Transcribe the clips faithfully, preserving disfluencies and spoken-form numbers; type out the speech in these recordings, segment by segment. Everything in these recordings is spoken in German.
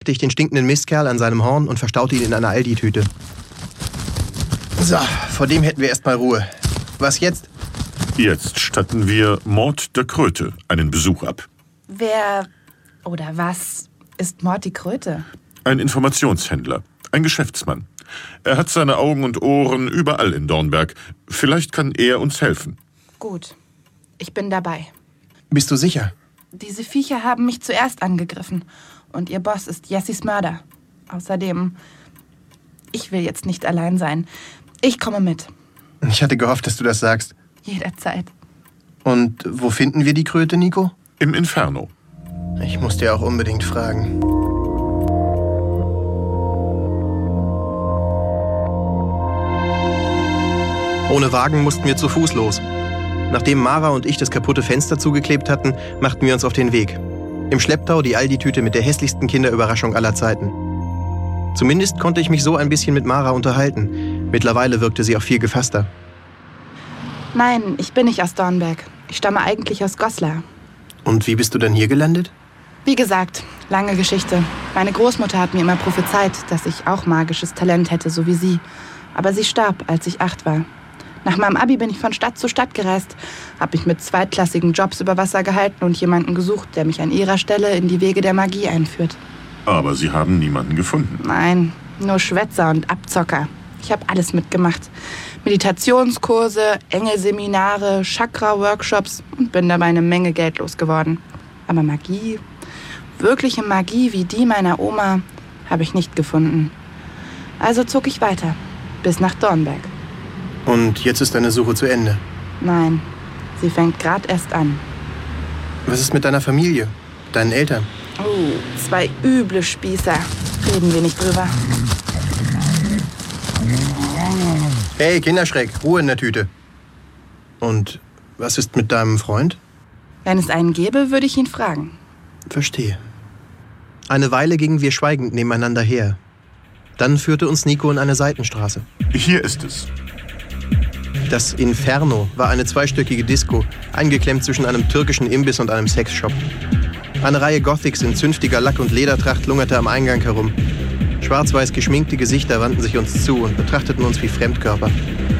packte ich den stinkenden Mistkerl an seinem Horn und verstaute ihn in einer Aldi-Tüte. So, vor dem hätten wir erstmal Ruhe. Was jetzt? Jetzt statten wir Mord der Kröte einen Besuch ab. Wer oder was ist Mord die Kröte? Ein Informationshändler, ein Geschäftsmann. Er hat seine Augen und Ohren überall in Dornberg. Vielleicht kann er uns helfen. Gut, ich bin dabei. Bist du sicher? Diese Viecher haben mich zuerst angegriffen. Und ihr Boss ist Jessis Mörder. Außerdem, ich will jetzt nicht allein sein. Ich komme mit. Ich hatte gehofft, dass du das sagst. Jederzeit. Und wo finden wir die Kröte, Nico? Im Inferno. Ich muss dir auch unbedingt fragen. Ohne Wagen mussten wir zu Fuß los. Nachdem Mara und ich das kaputte Fenster zugeklebt hatten, machten wir uns auf den Weg. Im Schlepptau die Aldi-Tüte mit der hässlichsten Kinderüberraschung aller Zeiten. Zumindest konnte ich mich so ein bisschen mit Mara unterhalten. Mittlerweile wirkte sie auch viel gefasster. Nein, ich bin nicht aus Dornberg. Ich stamme eigentlich aus Goslar. Und wie bist du dann hier gelandet? Wie gesagt, lange Geschichte. Meine Großmutter hat mir immer prophezeit, dass ich auch magisches Talent hätte, so wie sie. Aber sie starb, als ich acht war. Nach meinem Abi bin ich von Stadt zu Stadt gereist, habe mich mit zweitklassigen Jobs über Wasser gehalten und jemanden gesucht, der mich an ihrer Stelle in die Wege der Magie einführt. Aber Sie haben niemanden gefunden. Nein, nur Schwätzer und Abzocker. Ich habe alles mitgemacht. Meditationskurse, Engelseminare, Chakra-Workshops und bin dabei eine Menge Geld losgeworden. Aber Magie, wirkliche Magie wie die meiner Oma, habe ich nicht gefunden. Also zog ich weiter, bis nach Dornberg. Und jetzt ist deine Suche zu Ende? Nein, sie fängt gerade erst an. Was ist mit deiner Familie, deinen Eltern? Oh, zwei üble Spießer. Reden wir nicht drüber. Hey, Kinderschreck, Ruhe in der Tüte. Und was ist mit deinem Freund? Wenn es einen gäbe, würde ich ihn fragen. Verstehe. Eine Weile gingen wir schweigend nebeneinander her. Dann führte uns Nico in eine Seitenstraße. Hier ist es. Das Inferno war eine zweistöckige Disco, eingeklemmt zwischen einem türkischen Imbiss und einem Sexshop. Eine Reihe Gothics in zünftiger Lack- und Ledertracht lungerte am Eingang herum. Schwarz-weiß geschminkte Gesichter wandten sich uns zu und betrachteten uns wie Fremdkörper.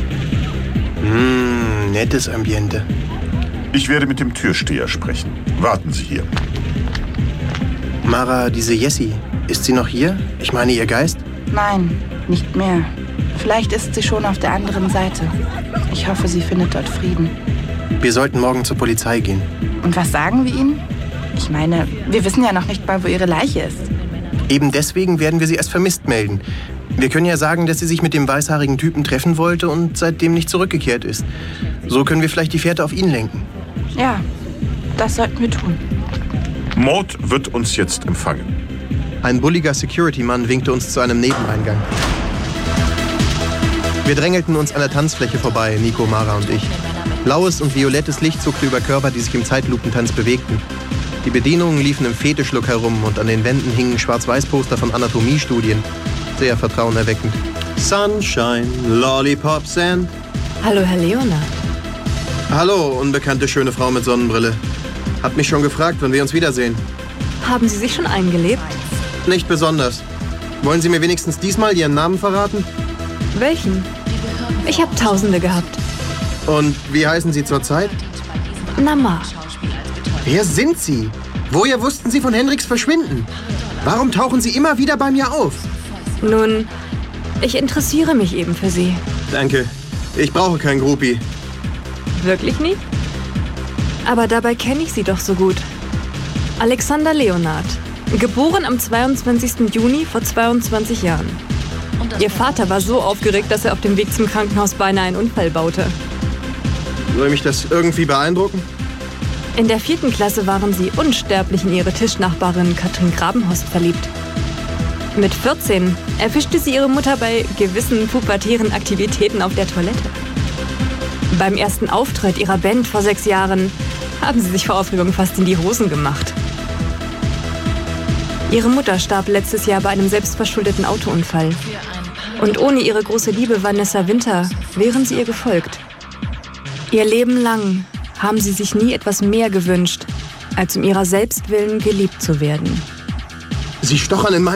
Mmh, nettes Ambiente. Ich werde mit dem Türsteher sprechen. Warten Sie hier. Mara, diese Jessie, ist sie noch hier? Ich meine, ihr Geist? Nein, nicht mehr. Vielleicht ist sie schon auf der anderen Seite. Ich hoffe, sie findet dort Frieden. Wir sollten morgen zur Polizei gehen. Und was sagen wir ihnen? Ich meine, wir wissen ja noch nicht mal, wo ihre Leiche ist. Eben deswegen werden wir sie als vermisst melden. Wir können ja sagen, dass sie sich mit dem weißhaarigen Typen treffen wollte und seitdem nicht zurückgekehrt ist. So können wir vielleicht die Fährte auf ihn lenken. Ja, das sollten wir tun. Mord wird uns jetzt empfangen. Ein bulliger Security-Mann winkte uns zu einem Nebeneingang. Wir drängelten uns an der Tanzfläche vorbei, Nico, Mara und ich. Blaues und violettes Licht zuckte über Körper, die sich im Zeitlupentanz bewegten. Die Bedienungen liefen im Fetischlook herum und an den Wänden hingen Schwarz-Weiß-Poster von Anatomiestudien. Sehr vertrauenerweckend. Sunshine, Lollipops and... Hallo, Herr Leonard. Hallo, unbekannte schöne Frau mit Sonnenbrille. Hab mich schon gefragt, wann wir uns wiedersehen. Haben Sie sich schon eingelebt? Nicht besonders. Wollen Sie mir wenigstens diesmal Ihren Namen verraten? Welchen? Ich habe Tausende gehabt. Und wie heißen Sie zurzeit? Namar. Wer sind Sie? Woher wussten Sie von Hendriks Verschwinden? Warum tauchen Sie immer wieder bei mir auf? Nun, ich interessiere mich eben für Sie. Danke. Ich brauche kein Groupie. Wirklich nicht? Aber dabei kenne ich Sie doch so gut. Alexander Leonard. Geboren am zweiundzwanzigsten Juni vor zweiundzwanzig Jahren. Ihr Vater war so aufgeregt, dass er auf dem Weg zum Krankenhaus beinahe einen Unfall baute. Soll mich das irgendwie beeindrucken? In der vierten Klasse waren sie unsterblich in ihre Tischnachbarin Katrin Grabenhorst verliebt. Mit vierzehn erwischte sie ihre Mutter bei gewissen pubertären Aktivitäten auf der Toilette. Beim ersten Auftritt ihrer Band vor sechs Jahren haben sie sich vor Aufregung fast in die Hosen gemacht. Ihre Mutter starb letztes Jahr bei einem selbstverschuldeten Autounfall. Und ohne ihre große Liebe Vanessa Winter wären sie ihr gefolgt. Ihr Leben lang haben sie sich nie etwas mehr gewünscht, als um ihrer selbst willen geliebt zu werden. Sie stochern in meinem